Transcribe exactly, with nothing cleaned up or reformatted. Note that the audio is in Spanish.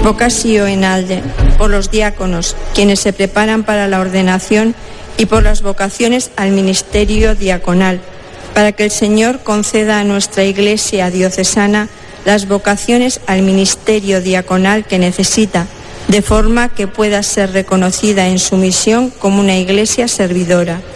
Vocatio in Alde, por los diáconos, quienes se preparan para la ordenación, y por las vocaciones al ministerio diaconal, para que el Señor conceda a nuestra Iglesia diocesana las vocaciones al ministerio diaconal que necesita, de forma que pueda ser reconocida en su misión como una Iglesia servidora.